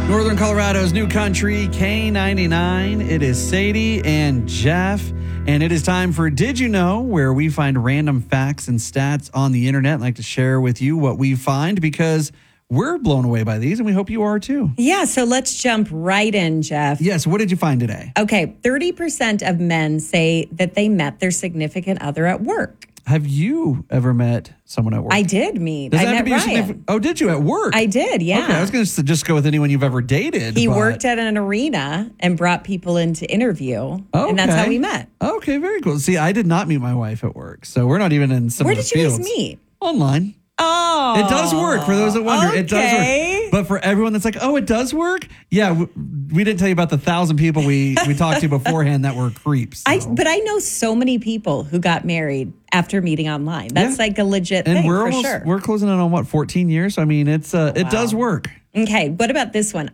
Northern Colorado's new country, K99. It is Sadie and Jeff, and it is time for Did You Know, where we find random facts and stats on the internet. I'd like to share with you what we find because we're blown away by these, and we hope you are too. Yeah, so let's jump right in, Jeff. Yes, what did you find today? Okay, 30% of men say that they met their significant other at work. Have you ever met someone at work? I did meet. Does I that have met to be your Ryan. significant? Oh, did you at work? I did, yeah. Okay, I was going to just go with anyone you've ever dated. He worked at an arena and brought people in to interview, and that's how we met. Okay, very cool. See, I did not meet my wife at work, so we're not even in similar fields. Where did you guys meet? Online. Oh. It does work for those that wonder. Okay. It does work. But for everyone that's like, oh, it does work? Yeah, we didn't tell you about the 1,000 people we talked to beforehand that were creeps. So. But I know so many people who got married after meeting online. That's like a legit thing, for sure. We're closing in on, 14 years? So, I mean, it does work. Okay, what about this one?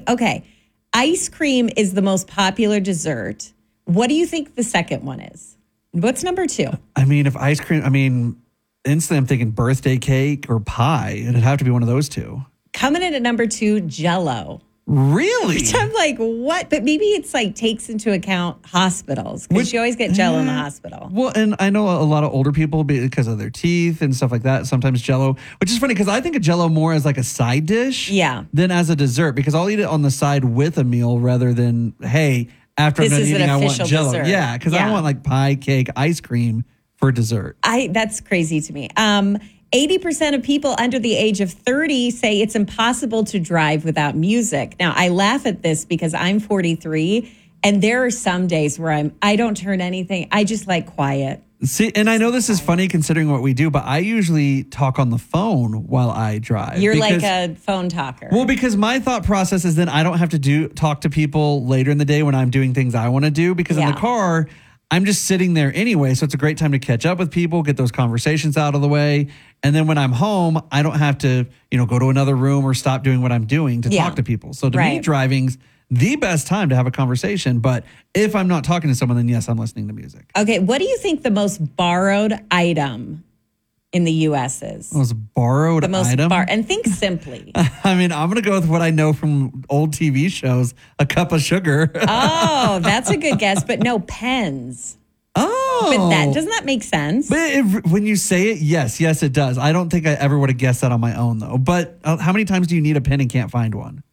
Ice cream is the most popular dessert. What do you think the second one is? What's number 2? I mean, if ice cream, instantly I'm thinking birthday cake or pie. It'd have to be one of those two. Coming in at number 2, Jell-O. Really? Which I'm like, what? But maybe it's like takes into account hospitals because you always get Jell-O in the hospital. Well, and I know a lot of older people because of their teeth and stuff like that. Sometimes Jell-O, which is funny because I think of Jell-O more as like a side dish than as a dessert because I'll eat it on the side with a meal rather than, hey, after I'm done eating, I want Jell-O. Dessert. Yeah, because I want like pie, cake, ice cream for dessert. That's crazy to me. 80% of people under the age of 30 say it's impossible to drive without music. Now, I laugh at this because I'm 43, and there are some days where I don't turn anything. I just like quiet. See, and I know this is funny considering what we do, but I usually talk on the phone while I drive. You're like a phone talker. Well, because my thought process is then I don't have to talk to people later in the day when I'm doing things I want to do because in the car, I'm just sitting there anyway, so it's a great time to catch up with people, get those conversations out of the way. And then when I'm home, I don't have to, go to another room or stop doing what I'm doing to talk to people. So to me, driving's the best time to have a conversation. But if I'm not talking to someone, then yes, I'm listening to music. Okay, what do you think the most borrowed item in the U.S. is? Most borrowed item? And think simply. I'm going to go with what I know from old TV shows, a cup of sugar. Oh, that's a good guess. But no, pens. Oh. But doesn't that make sense? But when you say it, yes, it does. I don't think I ever would have guessed that on my own, though. But how many times do you need a pen and can't find one?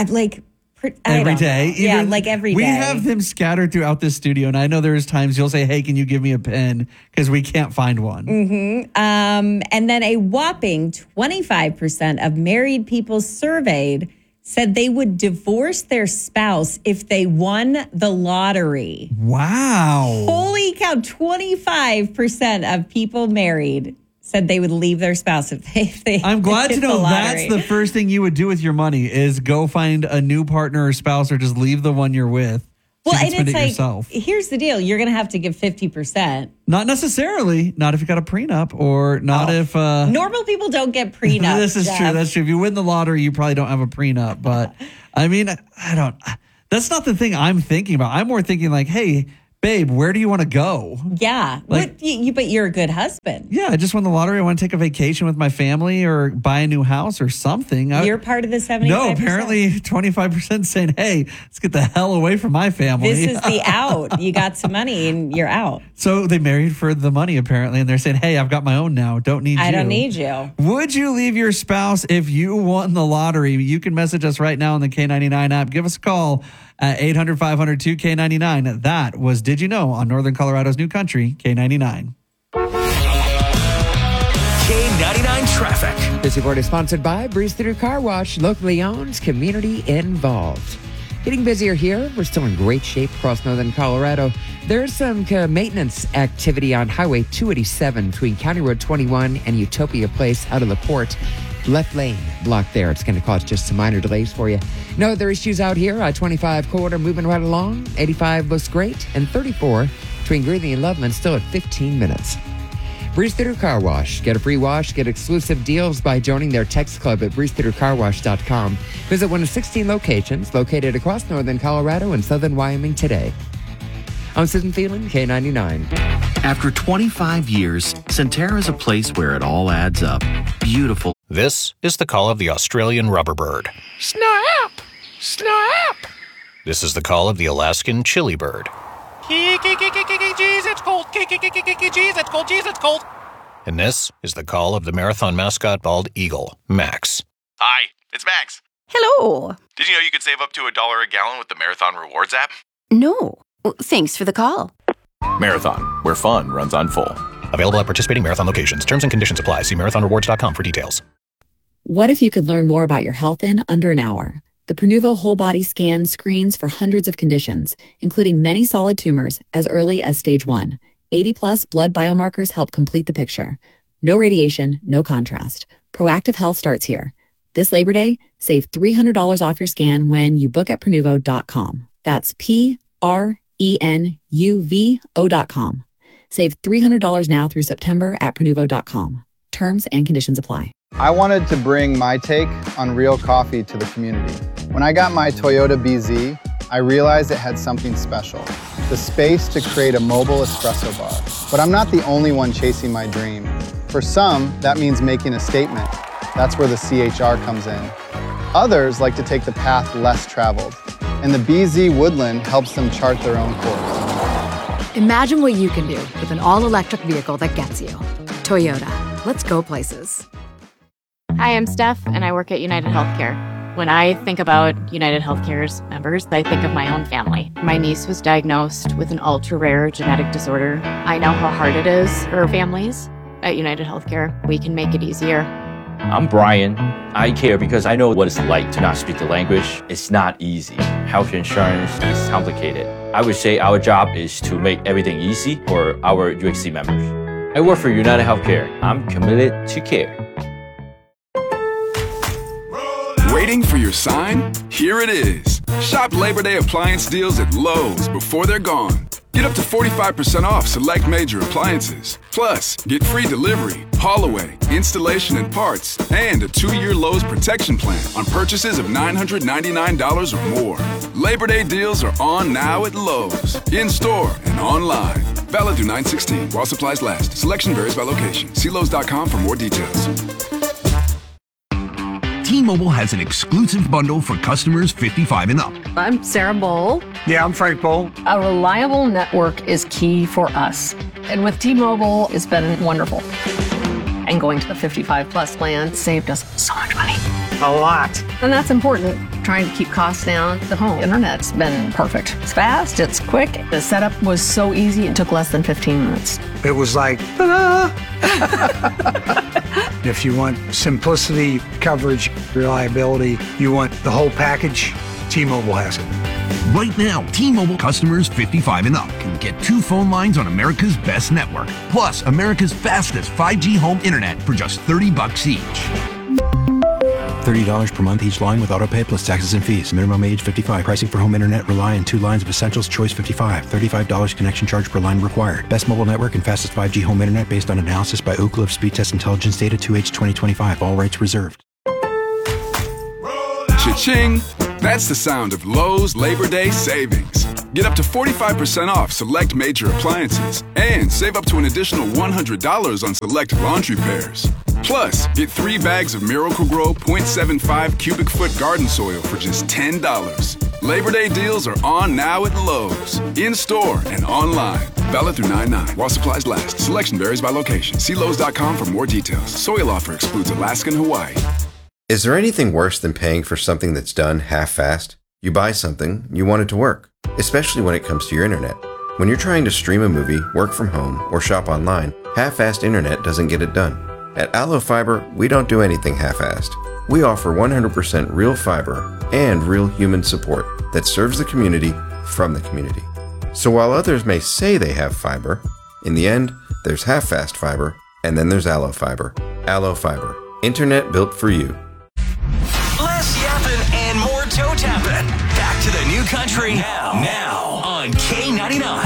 Every day. Yeah, like every day. We have them scattered throughout this studio, and I know there's times you'll say, hey, can you give me a pen? Because we can't find one. Mm-hmm. And then a whopping 25% of married people surveyed said they would divorce their spouse if they won the lottery. Wow. Holy cow, 25% of people married said they would leave their spouse if they I'm glad to know that's the first thing you would do with your money is go find a new partner or spouse or just leave the one you're with. Well, and it's like, yourself. Here's the deal. You're going to have to give 50%. Not necessarily. Not if you got a prenup or not if... normal people don't get prenup. This is true. That's true. If you win the lottery, you probably don't have a prenup. But I mean, I don't... That's not the thing I'm thinking about. I'm more thinking like, hey... Babe, where do you want to go? Yeah. But you're a good husband. Yeah, I just won the lottery. I want to take a vacation with my family or buy a new house or something. You're part of the 75%. No, apparently 25% saying, hey, let's get the hell away from my family. This is the out. You got some money and you're out. So they married for the money apparently, and they're saying, hey, I've got my own now. Don't need you. I don't need you. Would you leave your spouse if you won the lottery? You can message us right now on the K99 app. Give us a call at 800-500-2K99. That was Did You Know on Northern Colorado's new country, K99. K99 Traffic. This report is sponsored by Breeze Through Car Wash, locally owned, community involved. Getting busier here. We're still in great shape across Northern Colorado. There's some maintenance activity on Highway 287 between County Road 21 and Utopia Place out of the port. Left lane blocked there. It's going to cause just some minor delays for you. No other issues out here. I-25 corridor moving right along. 85 looks great. And 34 between Greeley and Loveland still at 15 minutes. Breeze Through Car Wash. Get a free wash. Get exclusive deals by joining their text club at breezethroughcarwash.com. Visit one of 16 locations located across Northern Colorado and Southern Wyoming today. I'm Susan Phelan, K99. After 25 years, Centerra is a place where it all adds up. Beautiful. This is the call of the Australian rubber bird. Snap! Snap! This is the call of the Alaskan chili bird. Jeez, it's cold. Jeez, it's cold. Jeez, it's cold. And this is the call of the marathon mascot bald eagle, Max. Hi, it's Max. Hello. Did you know you could save up to $1 a gallon with the Marathon Rewards app? No. Well, thanks for the call. Marathon, where fun runs on full. Available at participating Marathon locations. Terms and conditions apply. See marathonrewards.com for details. What if you could learn more about your health in under an hour? The Prenuvo Whole Body Scan screens for hundreds of conditions, including many solid tumors as early as stage 1. 80-plus blood biomarkers help complete the picture. No radiation, no contrast. Proactive health starts here. This Labor Day, save $300 off your scan when you book at Prenuvo.com. That's Prenuvo.com. Save $300 now through September at Prenuvo.com. Terms and conditions apply. I wanted to bring my take on real coffee to the community. When I got my Toyota BZ, I realized it had something special, the space to create a mobile espresso bar. But I'm not the only one chasing my dream. For some, that means making a statement. That's where the CHR comes in. Others like to take the path less traveled, and the BZ Woodland helps them chart their own course. Imagine what you can do with an all-electric vehicle that gets you. Toyota. Let's go places. Hi, I'm Steph, and I work at United Healthcare. When I think about United Healthcare's members, I think of my own family. My niece was diagnosed with an ultra-rare genetic disorder. I know how hard it is for families. At United Healthcare, we can make it easier. I'm Brian. I care because I know what it's like to not speak the language. It's not easy. Health insurance is complicated. I would say our job is to make everything easy for our UHC members. I work for United Healthcare. I'm committed to care. Waiting for your sign? Here it is. Shop Labor Day appliance deals at Lowe's before they're gone. Get up to 45% off select major appliances. Plus, get free delivery, haul away, installation and parts, and a 2-year Lowe's protection plan on purchases of $999 or more. Labor Day deals are on now at Lowe's, in-store and online. Valid through 9/16 while supplies last. Selection varies by location. See Lowe's.com for more details. T-Mobile has an exclusive bundle for customers 55 and up. I'm Sarah Bowl. Yeah, I'm Frank Bowl. A reliable network is key for us. And with T-Mobile, it's been wonderful. And going to the 55 plus plan saved us so much money. A lot. And that's important. Trying to keep costs down. The home internet's been perfect. It's fast, it's quick. The setup was so easy, it took less than 15 minutes. It was like, ta-da! If you want simplicity, coverage, reliability, you want the whole package, T-Mobile has it. Right now, T-Mobile customers 55 and up can get 2 phone lines on America's best network, plus America's fastest 5G home internet for just $30 each. $30 per month each line with autopay plus taxes and fees. Minimum age 55. Pricing for home internet rely on 2 lines of Essentials Choice 55. $35 connection charge per line required. Best mobile network and fastest 5G home internet based on analysis by Ookla of Speed Test Intelligence data 2H 2025. All rights reserved. Cha-ching! That's the sound of Lowe's Labor Day savings. Get up to 45% off select major appliances and save up to an additional $100 on select laundry pairs. Plus, get 3 bags of Miracle-Gro 0.75 cubic foot garden soil for just $10. Labor Day deals are on now at Lowe's, in-store and online. Valid through 9/9 while supplies last. Selection varies by location. See Lowe's.com for more details. Soil offer excludes Alaska and Hawaii. Is there anything worse than paying for something that's done half-assed? You buy something, you want it to work, especially when it comes to your internet. When you're trying to stream a movie, work from home, or shop online, half-assed internet doesn't get it done. At Allo Fiber, we don't do anything half-assed. We offer 100% real fiber and real human support that serves the community from the community. So while others may say they have fiber, in the end, there's half-fast fiber, and then there's Allo Fiber. Allo Fiber. Internet built for you. Less yapping and more toe tapping. Back to the new country now on K99.